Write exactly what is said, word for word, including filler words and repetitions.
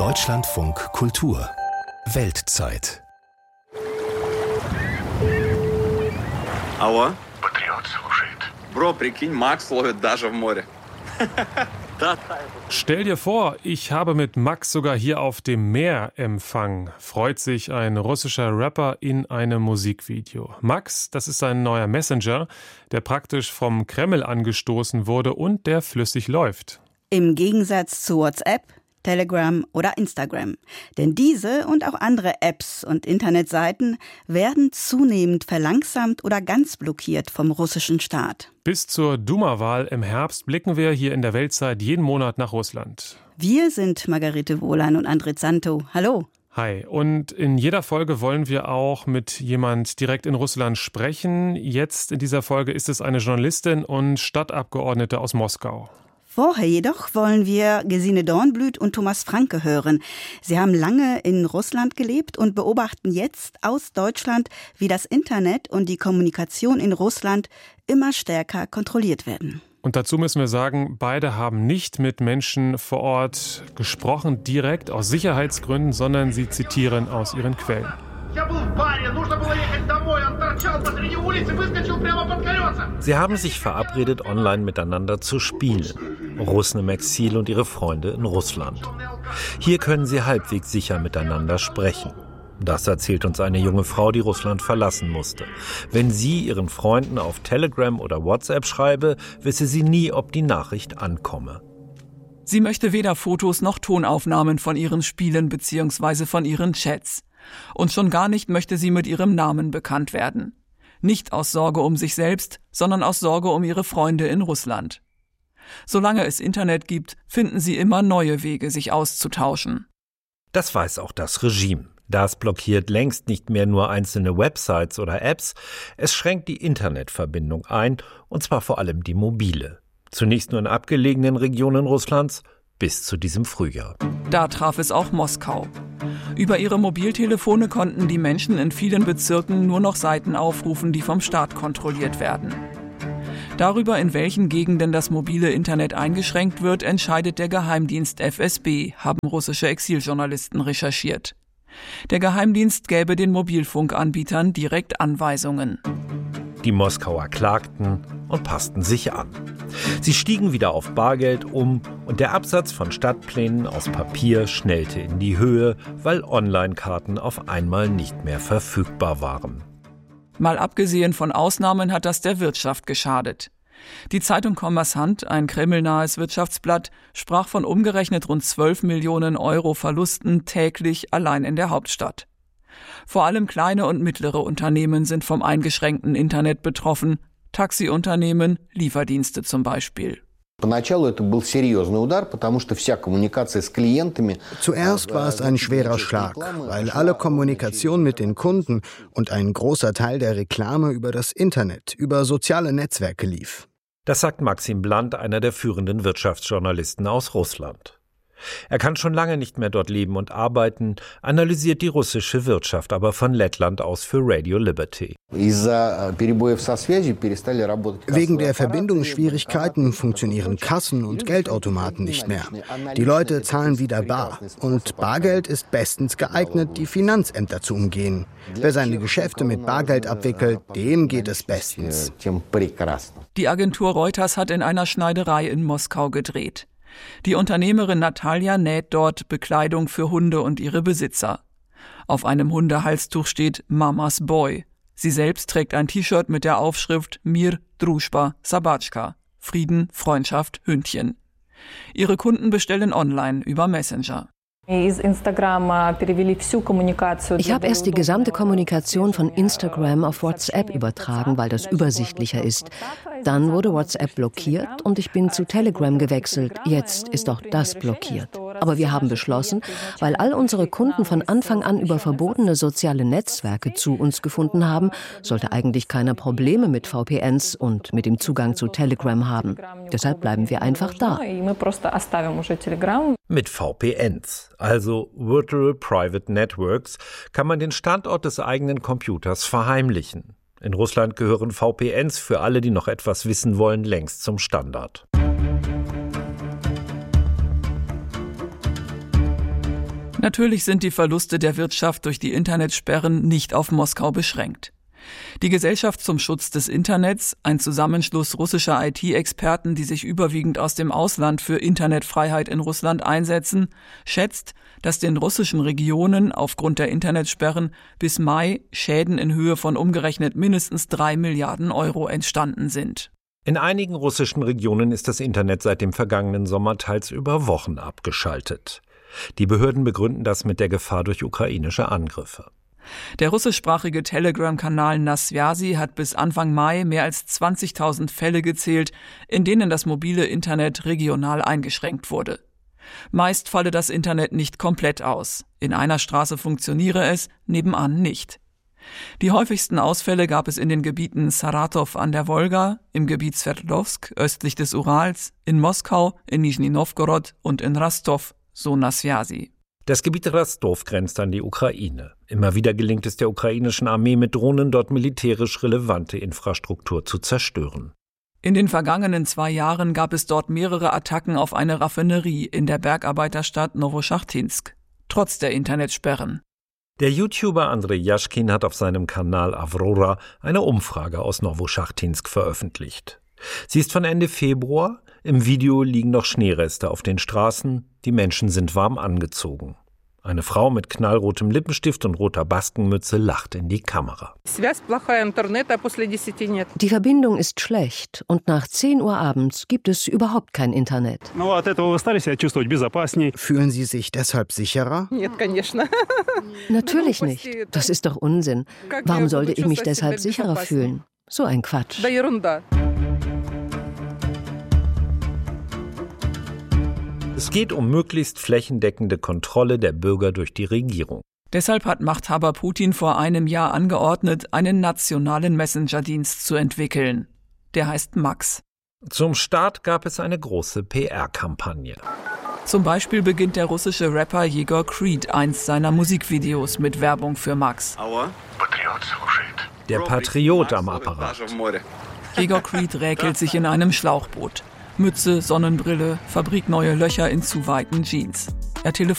Deutschlandfunk Kultur Weltzeit. Алло? Патриот слушает. Бро, прикинь, Макс ловит даже в море. Stell dir vor, ich habe mit Max sogar hier auf dem Meer Empfang, freut sich ein russischer Rapper in einem Musikvideo. Max, das ist sein neuer Messenger, der praktisch vom Kreml angestoßen wurde und der flüssig läuft. Im Gegensatz zu WhatsApp, Telegram oder Instagram. Denn diese und auch andere Apps und Internetseiten werden zunehmend verlangsamt oder ganz blockiert vom russischen Staat. Bis zur Duma-Wahl im Herbst blicken wir hier in der Weltzeit jeden Monat nach Russland. Wir sind Margarete Wohlan und André Zanto. Hallo. Hi, und in jeder Folge wollen wir auch mit jemand direkt in Russland sprechen. Jetzt in dieser Folge ist es eine Journalistin und Stadtabgeordnete aus Moskau. Vorher jedoch wollen wir Gesine Dornblüt und Thomas Franke hören. Sie haben lange in Russland gelebt und beobachten jetzt aus Deutschland, wie das Internet und die Kommunikation in Russland immer stärker kontrolliert werden. Und dazu müssen wir sagen, beide haben nicht mit Menschen vor Ort gesprochen, direkt aus Sicherheitsgründen, sondern sie zitieren aus ihren Quellen. Sie haben sich verabredet, online miteinander zu spielen. Russen im Exil und ihre Freunde in Russland. Hier können sie halbwegs sicher miteinander sprechen. Das erzählt uns eine junge Frau, die Russland verlassen musste. Wenn sie ihren Freunden auf Telegram oder WhatsApp schreibe, wisse sie nie, ob die Nachricht ankomme. Sie möchte weder Fotos noch Tonaufnahmen von ihren Spielen bzw. von ihren Chats. Und schon gar nicht möchte sie mit ihrem Namen bekannt werden. Nicht aus Sorge um sich selbst, sondern aus Sorge um ihre Freunde in Russland. Solange es Internet gibt, finden sie immer neue Wege, sich auszutauschen. Das weiß auch das Regime. Das blockiert längst nicht mehr nur einzelne Websites oder Apps, es schränkt die Internetverbindung ein, und zwar vor allem die mobile. Zunächst nur in abgelegenen Regionen Russlands, bis zu diesem Frühjahr. Da traf es auch Moskau. Über ihre Mobiltelefone konnten die Menschen in vielen Bezirken nur noch Seiten aufrufen, die vom Staat kontrolliert werden. Darüber, in welchen Gegenden das mobile Internet eingeschränkt wird, entscheidet der Geheimdienst F S B, haben russische Exiljournalisten recherchiert. Der Geheimdienst gäbe den Mobilfunkanbietern direkt Anweisungen. Die Moskauer klagten und passten sich an. Sie stiegen wieder auf Bargeld um und der Absatz von Stadtplänen aus Papier schnellte in die Höhe, weil Online-Karten auf einmal nicht mehr verfügbar waren. Mal abgesehen von Ausnahmen hat das der Wirtschaft geschadet. Die Zeitung Kommersant, ein kremlnahes Wirtschaftsblatt, sprach von umgerechnet rund zwölf Millionen Euro Verlusten täglich allein in der Hauptstadt. Vor allem kleine und mittlere Unternehmen sind vom eingeschränkten Internet betroffen, Taxiunternehmen, Lieferdienste zum Beispiel. Zuerst war es ein schwerer Schlag, weil alle Kommunikation mit den Kunden und ein großer Teil der Reklame über das Internet, über soziale Netzwerke lief. Das sagt Maxim Bland, einer der führenden Wirtschaftsjournalisten aus Russland. Er kann schon lange nicht mehr dort leben und arbeiten, analysiert die russische Wirtschaft aber von Lettland aus für Radio Liberty. Wegen der Verbindungsschwierigkeiten funktionieren Kassen und Geldautomaten nicht mehr. Die Leute zahlen wieder bar. Und Bargeld ist bestens geeignet, die Finanzämter zu umgehen. Wer seine Geschäfte mit Bargeld abwickelt, dem geht es bestens. Die Agentur Reuters hat in einer Schneiderei in Moskau gedreht. Die Unternehmerin Natalia näht dort Bekleidung für Hunde und ihre Besitzer. Auf einem Hundehalstuch steht Mamas Boy. Sie selbst trägt ein T-Shirt mit der Aufschrift Mir, Druschba, Sabachka. Frieden, Freundschaft, Hündchen. Ihre Kunden bestellen online über Messenger. Ich habe erst die gesamte Kommunikation von Instagram auf WhatsApp übertragen, weil das übersichtlicher ist. Dann wurde WhatsApp blockiert und ich bin zu Telegram gewechselt. Jetzt ist auch das blockiert. Aber wir haben beschlossen, weil all unsere Kunden von Anfang an über verbotene soziale Netzwerke zu uns gefunden haben, sollte eigentlich keiner Probleme mit V P Ns und mit dem Zugang zu Telegram haben. Deshalb bleiben wir einfach da. Mit V P Ns, also Virtual Private Networks, kann man den Standort des eigenen Computers verheimlichen. In Russland gehören V P Ns für alle, die noch etwas wissen wollen, längst zum Standard. Natürlich sind die Verluste der Wirtschaft durch die Internetsperren nicht auf Moskau beschränkt. Die Gesellschaft zum Schutz des Internets, ein Zusammenschluss russischer I T-Experten, die sich überwiegend aus dem Ausland für Internetfreiheit in Russland einsetzen, schätzt, dass den russischen Regionen aufgrund der Internetsperren bis Mai Schäden in Höhe von umgerechnet mindestens drei Milliarden Euro entstanden sind. In einigen russischen Regionen ist das Internet seit dem vergangenen Sommer teils über Wochen abgeschaltet. Die Behörden begründen das mit der Gefahr durch ukrainische Angriffe. Der russischsprachige Telegram-Kanal Nasvyazi hat bis Anfang Mai mehr als zwanzigtausend Fälle gezählt, in denen das mobile Internet regional eingeschränkt wurde. Meist falle das Internet nicht komplett aus. In einer Straße funktioniere es, nebenan nicht. Die häufigsten Ausfälle gab es in den Gebieten Saratow an der Wolga, im Gebiet Sverdlovsk östlich des Urals, in Moskau, in Nischni Nowgorod und in Rostov, so Nasvyazi. Das Gebiet Rostov grenzt an die Ukraine. Immer wieder gelingt es der ukrainischen Armee mit Drohnen, dort militärisch relevante Infrastruktur zu zerstören. In den vergangenen zwei Jahren gab es dort mehrere Attacken auf eine Raffinerie in der Bergarbeiterstadt Nowoschachtinsk, trotz der Internetsperren. Der YouTuber Andrei Jaschkin hat auf seinem Kanal Avrora eine Umfrage aus Nowoschachtinsk veröffentlicht. Sie ist von Ende Februar. Im Video liegen noch Schneereste auf den Straßen. Die Menschen sind warm angezogen. Eine Frau mit knallrotem Lippenstift und roter Baskenmütze lacht in die Kamera. Die Verbindung ist schlecht und nach zehn Uhr abends gibt es überhaupt kein Internet. Fühlen Sie sich deshalb sicherer? Natürlich nicht. Das ist doch Unsinn. Warum sollte ich mich deshalb sicherer fühlen? So ein Quatsch. Es geht um möglichst flächendeckende Kontrolle der Bürger durch die Regierung. Deshalb hat Machthaber Putin vor einem Jahr angeordnet, einen nationalen Messenger-Dienst zu entwickeln. Der heißt Max. Zum Start gab es eine große P R-Kampagne. Zum Beispiel beginnt der russische Rapper Jegor Creed eins seiner Musikvideos mit Werbung für Max. Der Patriot am Apparat. Jegor Creed räkelt sich in einem Schlauchboot. Mütze, Sonnenbrille, fabrikneue Löcher in zu weiten Jeans. Er telefoniert